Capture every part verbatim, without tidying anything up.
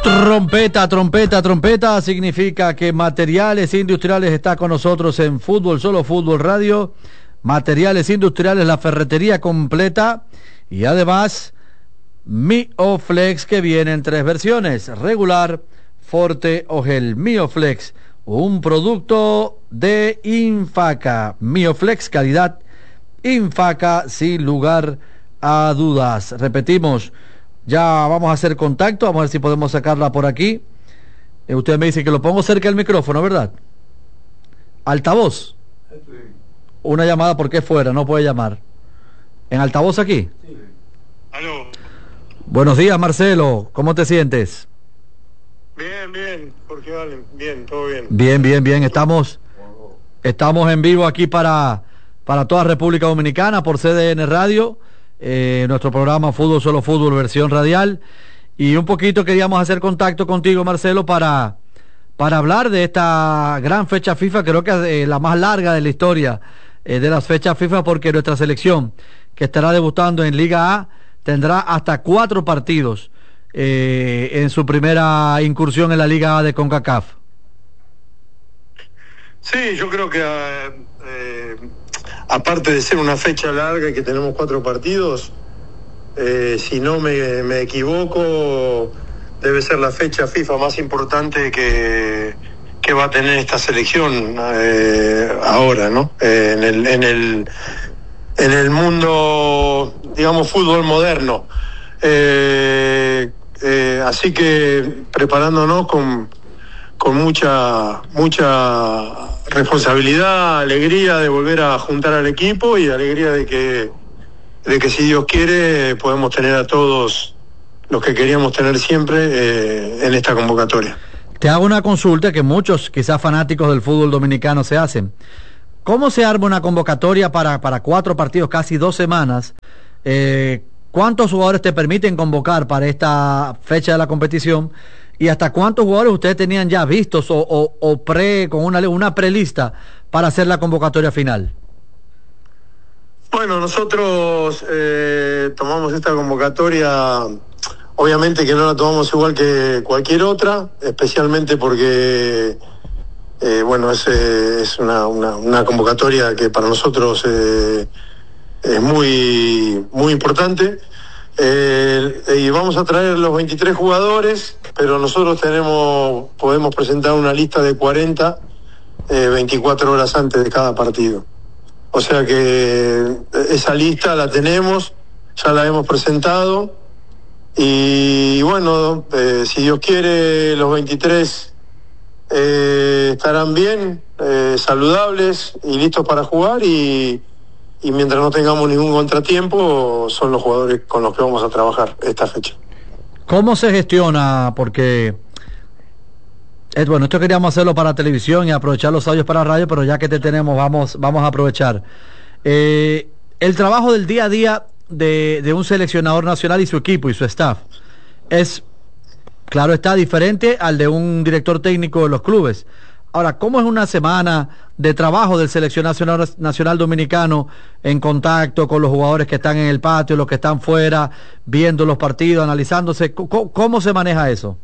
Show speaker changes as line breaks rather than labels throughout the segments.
Trompeta, trompeta, trompeta, significa que Materiales Industriales está con nosotros en Fútbol, Solo Fútbol Radio. Materiales Industriales, la ferretería completa. Y además, Mioflex, que viene en tres versiones: regular, forte o gel. Mioflex, un producto de Infaca. Mioflex, calidad Infaca, sin lugar a dudas. Repetimos, ya vamos a hacer contacto, vamos a ver si podemos sacarla por aquí. Eh, usted me dice que lo pongo cerca del micrófono, ¿verdad? Altavoz. Una llamada porque fuera, no puede llamar. ¿En altavoz aquí? Sí.
Aló.
Buenos días, Marcelo, ¿cómo te sientes?
Bien, bien, Jorge Valen, bien, todo bien.
Bien, bien, bien, estamos, estamos en vivo aquí para, para toda República Dominicana por C D N Radio. Eh, nuestro programa Fútbol Solo Fútbol versión radial, y un poquito queríamos hacer contacto contigo, Marcelo, para, para hablar de esta gran fecha FIFA, creo que es eh, la más larga de la historia eh, de las fechas FIFA, porque nuestra selección, que estará debutando en Liga A, tendrá hasta cuatro partidos eh, en su primera incursión en la Liga A de CONCACAF.
Sí, yo creo que eh, aparte de ser una fecha larga y que tenemos cuatro partidos, eh, si no me, me equivoco, debe ser la fecha FIFA más importante que, que va a tener esta selección eh, ahora, ¿no? Eh, en el, en el, en el mundo, digamos, fútbol moderno. Eh, eh, así que preparándonos con, con mucha, mucha responsabilidad, alegría de volver a juntar al equipo y alegría de que, de que si Dios quiere podemos tener a todos los que queríamos tener siempre eh, en esta convocatoria.
Te hago una consulta que muchos quizás fanáticos del fútbol dominicano se hacen. ¿Cómo se arma una convocatoria para, para cuatro partidos, casi dos semanas? Eh, ¿Cuántos jugadores te permiten convocar para esta fecha de la competición? ¿Y hasta cuántos jugadores ustedes tenían ya vistos o, o, o pre, con una, una prelista para hacer la convocatoria final?
Bueno, nosotros eh, tomamos esta convocatoria, obviamente que no la tomamos igual que cualquier otra, especialmente porque, eh, bueno, es, es una, una, una convocatoria que para nosotros eh, es muy, muy importante. Eh, y vamos a traer los veintitrés jugadores, pero nosotros tenemos podemos presentar una lista de cuarenta eh, veinticuatro horas antes de cada partido. O sea que esa lista la tenemos, ya la hemos presentado y bueno, eh, si Dios quiere los veintitrés eh, estarán bien, eh, saludables y listos para jugar, y y mientras no tengamos ningún contratiempo, son los jugadores con los que vamos a trabajar esta fecha.
¿Cómo se gestiona? Porque, eh, bueno, esto queríamos hacerlo para televisión y aprovechar los audios para radio, pero ya que te tenemos, vamos, vamos a aprovechar. Eh, el trabajo del día a día de, de un seleccionador nacional y su equipo y su staff es, claro está, diferente al de un director técnico de los clubes. Ahora, ¿cómo es una semana de trabajo del seleccionado nacional, nacional dominicano en contacto con los jugadores que están en el patio, los que están fuera, viendo los partidos, analizándose? ¿Cómo, cómo se maneja eso?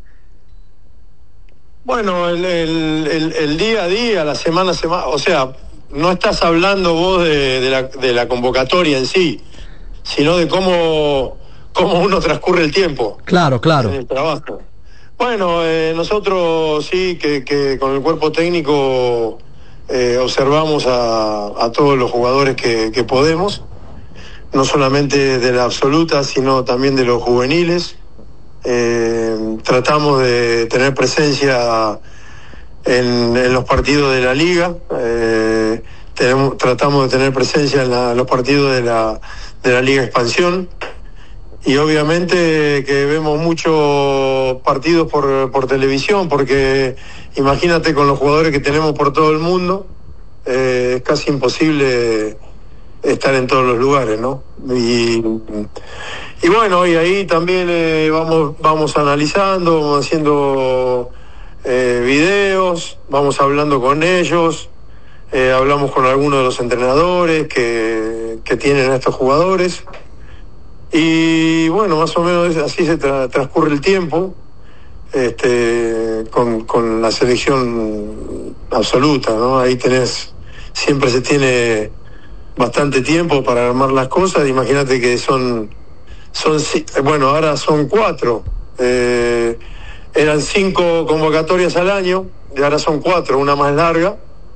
Bueno, el, el, el, el día a día, la semana a semana, o sea, no estás hablando vos de, de, la, de la convocatoria en sí, sino de cómo, cómo uno transcurre el tiempo.
Claro, claro.
En el trabajo. Bueno, eh, nosotros sí que, que con el cuerpo técnico eh, observamos a, a todos los jugadores que, que podemos, no solamente de la absoluta, sino también de los juveniles. Eh, tratamos de tener presencia en, en los partidos de la liga, eh, tenemos, tratamos de tener presencia en la, los partidos de la, de la Liga Expansión. Y obviamente que vemos muchos partidos por, por televisión, porque imagínate con los jugadores que tenemos por todo el mundo, eh, es casi imposible estar en todos los lugares, ¿no? Y, y bueno, y ahí también eh, vamos, vamos analizando, vamos haciendo eh, videos, vamos hablando con ellos, eh, hablamos con algunos de los entrenadores que, que tienen a estos jugadores. Y bueno, más o menos así se tra- transcurre el tiempo. este, con, con la selección absoluta, ¿no? Ahí tenés, siempre se tiene bastante tiempo para armar las cosas. Imagínate que son, son, bueno, ahora son cuatro, eh, eran cinco convocatorias al año, y ahora son cuatro, una más larga,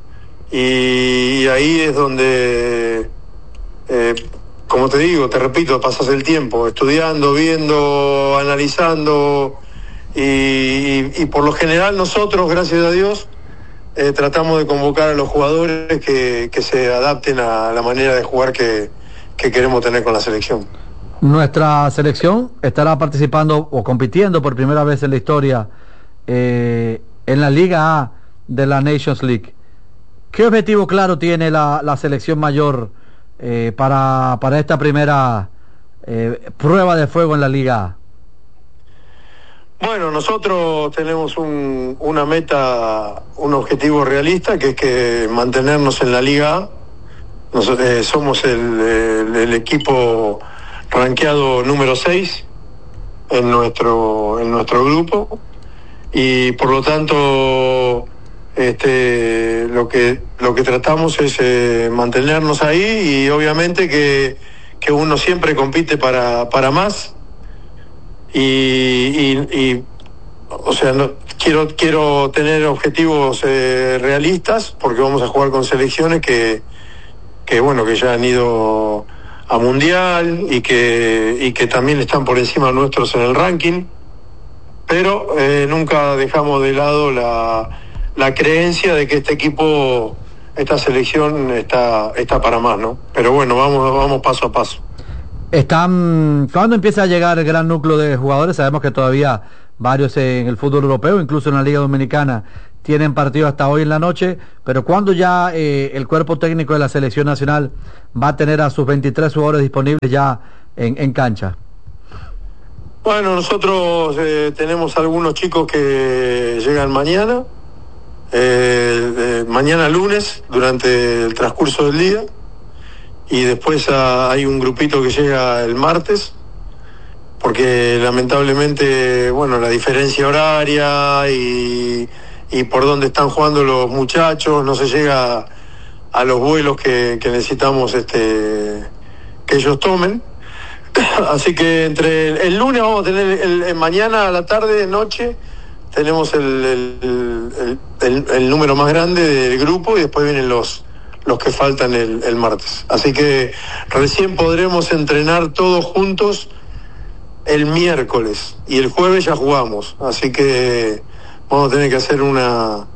y, y ahí es donde, eh, como te digo, te repito, pasas el tiempo estudiando, viendo, analizando, y, y, y por lo general nosotros, gracias a Dios, eh, tratamos de convocar a los jugadores que, que se adapten a la manera de jugar que, que queremos tener con la selección.
Nuestra selección estará participando o compitiendo por primera vez en la historia eh, en la Liga A de la Nations League. ¿Qué objetivo claro tiene la, la selección mayor eh, para, para esta primera eh, prueba de fuego en la Liga A?
Bueno, nosotros tenemos un, una meta, un objetivo realista, que es que mantenernos en la Liga A. Nosotros, eh, somos el, el, el equipo rankeado número seis en nuestro, en nuestro grupo, y por lo tanto este, lo que lo que tratamos es eh, mantenernos ahí, y obviamente que, que uno siempre compite para, para más. Y, y, y o sea, no, quiero quiero tener objetivos eh, realistas, porque vamos a jugar con selecciones que, que bueno, que ya han ido a mundial y que y que también están por encima nuestros en el ranking, pero eh, nunca dejamos de lado la, la creencia de que este equipo, esta selección está está para más, ¿no? Pero bueno, vamos vamos paso a paso.
Están, ¿cuándo empieza a llegar el gran núcleo de jugadores? Sabemos que todavía varios en el fútbol europeo, incluso en la Liga Dominicana, tienen partido hasta hoy en la noche, pero ¿cuándo ya eh, el cuerpo técnico de la selección nacional va a tener a sus veintitrés jugadores disponibles ya en, en cancha?
Bueno, nosotros eh, tenemos algunos chicos que llegan mañana, eh, eh, mañana lunes, durante el transcurso del día, y después a, hay un grupito que llega el martes, porque lamentablemente, bueno, la diferencia horaria y, y por dónde están jugando los muchachos, no se llega a los vuelos que, que necesitamos este que ellos tomen. Así que entre el, el lunes vamos a tener, el, el mañana a la tarde, noche, tenemos el, el, el, el, el número más grande del grupo, y después vienen los los que faltan el, el martes. Así que recién podremos entrenar todos juntos el miércoles, y el jueves ya jugamos. Así que vamos a tener que hacer una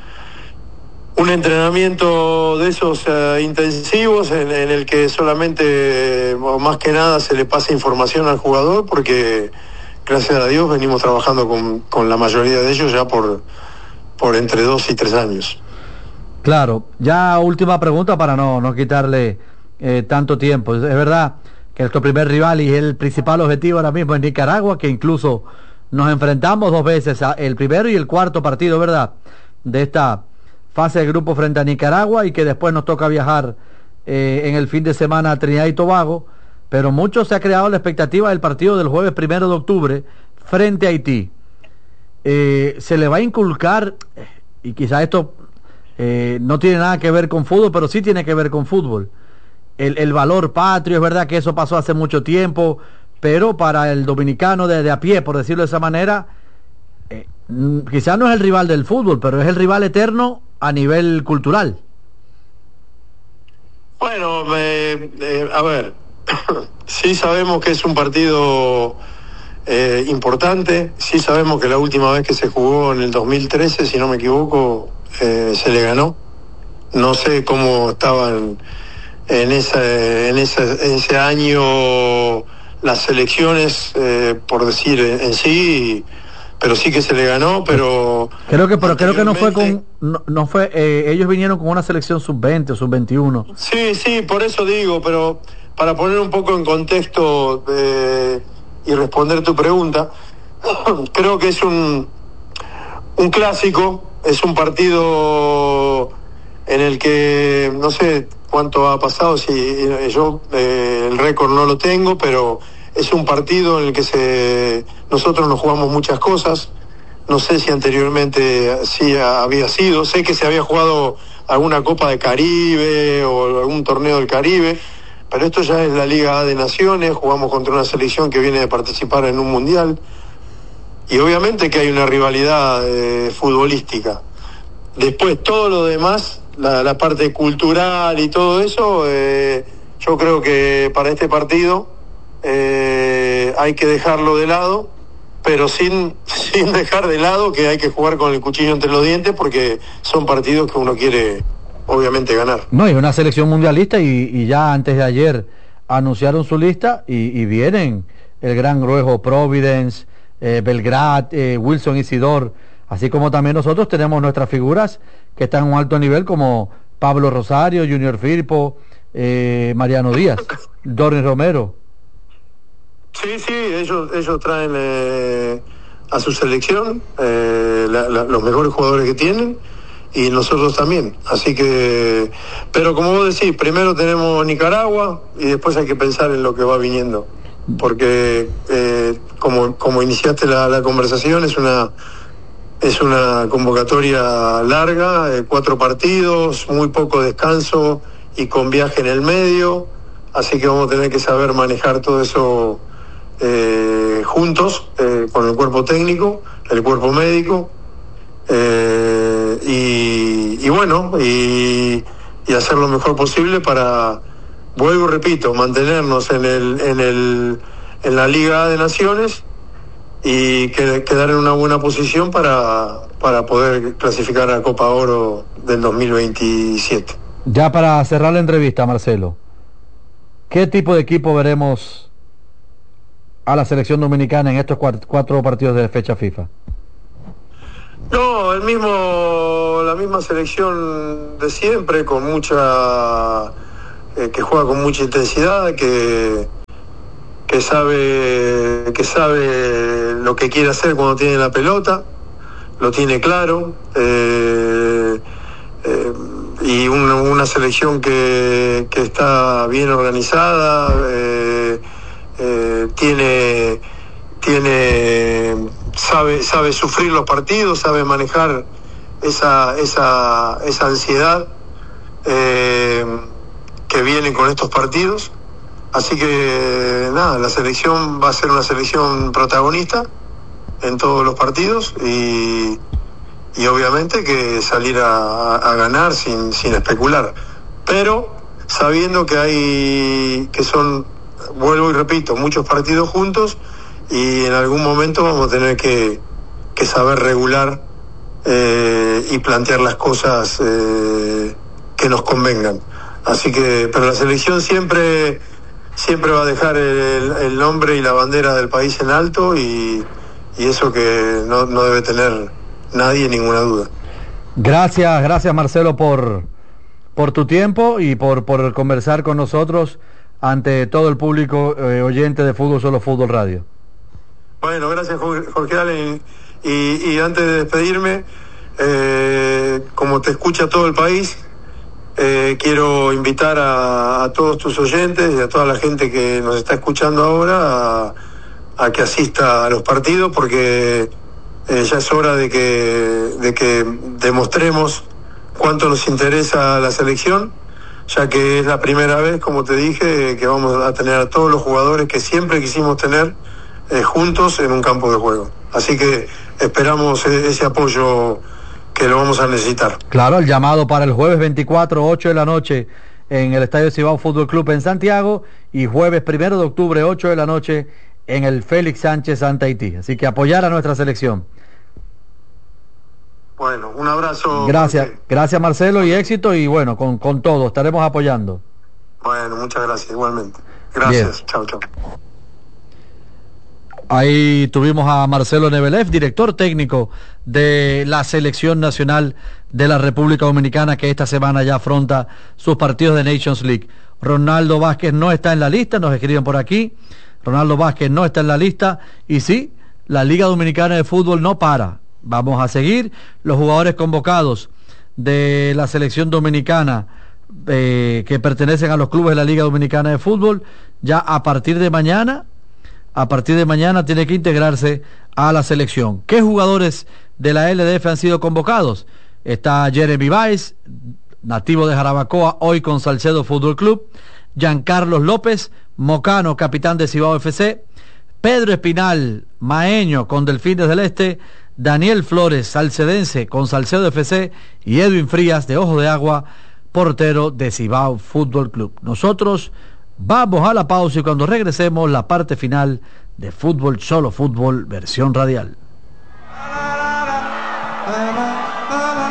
un entrenamiento de esos uh, intensivos en, en el que solamente, o más que nada, se le pasa información al jugador, porque gracias a Dios venimos trabajando con, con la mayoría de ellos ya por, por entre dos y tres años.
Claro, ya última pregunta para no, no quitarle eh, tanto tiempo. Es verdad que nuestro primer rival y el principal objetivo ahora mismo es Nicaragua, que incluso nos enfrentamos dos veces, a el primero y el cuarto partido, ¿verdad?, de esta fase de grupo frente a Nicaragua, y que después nos toca viajar eh, en el fin de semana a Trinidad y Tobago, pero mucho se ha creado la expectativa del partido del jueves primero de octubre frente a Haití. Eh, se le va a inculcar, y quizá esto Eh, no tiene nada que ver con fútbol, pero sí tiene que ver con fútbol, el, el valor patrio. Es verdad que eso pasó hace mucho tiempo, pero para el dominicano de, de a pie, por decirlo de esa manera, eh, quizás no es el rival del fútbol, pero es el rival eterno a nivel cultural.
Bueno, eh, eh, a ver, sí sabemos que es un partido eh, importante, sí sabemos que la última vez que se jugó en el dos mil trece, si no me equivoco, Eh, se le ganó. No sé cómo estaban en esa, en esa, en ese año las selecciones, eh, por decir en, en sí, pero sí que se le ganó. Pero
creo que pero creo que no fue con no, no fue eh, ellos vinieron con una selección sub veinte o sub veintiuno.
Sí, sí, por eso digo, pero para poner un poco en contexto eh, y responder tu pregunta, creo que es un un clásico. Es un partido en el que no sé cuánto ha pasado, si yo eh, el récord no lo tengo, pero es un partido en el que se nosotros nos jugamos muchas cosas. no sé si anteriormente sí había sido, sé que se había jugado alguna Copa de Caribe o algún torneo del Caribe, pero esto ya es la Liga A de Naciones, jugamos contra una selección que viene de participar en un mundial, y obviamente que hay una rivalidad eh, futbolística. Después todo lo demás, la, la parte cultural y todo eso, eh, yo creo que para este partido eh, hay que dejarlo de lado, pero sin, sin dejar de lado que hay que jugar con el cuchillo entre los dientes, porque son partidos que uno quiere obviamente ganar.
No, y una selección mundialista, y, y ya antes de ayer anunciaron su lista, y, y vienen el Gran Gruejo, Providence, eh, Belgrad, eh, Wilson Isidor, así como también nosotros tenemos nuestras figuras que están a un alto nivel, como Pablo Rosario, Junior Firpo, eh, Mariano Díaz, Dorin Romero.
Sí, sí, ellos ellos traen eh, a su selección eh, la, la, los mejores jugadores que tienen, y nosotros también. Así que, pero como vos decís, primero tenemos Nicaragua y después hay que pensar en lo que va viniendo. Porque eh, como, como iniciaste la, la conversación, es una es una convocatoria larga, eh, cuatro partidos, muy poco descanso y con viaje en el medio. Así que vamos a tener que saber manejar todo eso eh, juntos, eh, con el cuerpo técnico, el cuerpo médico, eh, y, y bueno, y, y hacer lo mejor posible para, vuelvo y repito, mantenernos en el en el en la Liga de Naciones y que, quedar en una buena posición para, para poder clasificar a Copa Oro del dos mil veintisiete.
Ya para cerrar la entrevista, Marcelo, ¿qué tipo de equipo veremos a la selección dominicana en estos cuatro, cuatro partidos de fecha FIFA?
No, el mismo, la misma selección de siempre, con mucha, eh, que juega con mucha intensidad, que, que sabe, que sabe lo que quiere hacer cuando tiene la pelota, lo tiene claro, eh, eh, y una, una selección que, que está bien organizada, eh, eh, tiene, tiene sabe sabe sufrir los partidos, sabe manejar esa esa esa ansiedad eh, que viene con estos partidos. Así que nada, la selección va a ser una selección protagonista en todos los partidos, y y obviamente que salir a, a ganar sin sin especular, pero sabiendo que hay que son, vuelvo y repito, muchos partidos juntos, y en algún momento vamos a tener que, que saber regular eh, y plantear las cosas eh, que nos convengan. Así que, pero la selección siempre siempre va a dejar el, el nombre y la bandera del país en alto, y, y eso que no, no debe tener nadie ninguna duda.
Gracias, gracias Marcelo por, por tu tiempo y por, por conversar con nosotros ante todo el público eh, oyente de Fútbol Solo Fútbol Radio.
Bueno, gracias Jorge Allen, y, y antes de despedirme, eh, como te escucha todo el país, eh, quiero invitar a, a todos tus oyentes y a toda la gente que nos está escuchando ahora a, a que asista a los partidos, porque eh, ya es hora de que, de que demostremos cuánto nos interesa la selección, ya que es la primera vez, como te dije, que vamos a tener a todos los jugadores que siempre quisimos tener Eh, juntos en un campo de juego. Así que esperamos eh, ese apoyo que lo vamos a necesitar.
Claro, el llamado para el jueves veinticuatro, ocho de la noche en el Estadio Cibao Fútbol Club en Santiago, y jueves primero de octubre, ocho de la noche en el Félix Sánchez Santa Haití. Así que apoyar a nuestra selección.
Bueno, un abrazo.
Gracias,
porque...
gracias Marcelo, y éxito, y bueno, con, con todo, estaremos apoyando.
Bueno, muchas gracias, igualmente. Gracias, chao, chao.
Ahí tuvimos a Marcelo Nebelev, director técnico de la Selección Nacional de la República Dominicana, que esta semana ya afronta sus partidos de Nations League. Ronaldo Vázquez no está en la lista, nos escriben por aquí. Ronaldo Vázquez no está en la lista, y sí, la Liga Dominicana de Fútbol no para. Vamos a seguir. Los jugadores convocados de la Selección Dominicana eh, que pertenecen a los clubes de la Liga Dominicana de Fútbol, ya a partir de mañana a partir de mañana tiene que integrarse a la selección. ¿Qué jugadores de la L D F han sido convocados? Está Jeremy Baez, nativo de Jarabacoa, hoy con Salcedo Fútbol Club. Giancarlos López, Mocano, capitán de Cibao F C. Pedro Espinal, maeño con Delfines del Este. Daniel Flores, salcedense con Salcedo F C. Y Edwin Frías, de Ojo de Agua, portero de Cibao Fútbol Club. Nosotros vamos a la pausa y cuando regresemos, la parte final de Fútbol Solo Fútbol versión radial.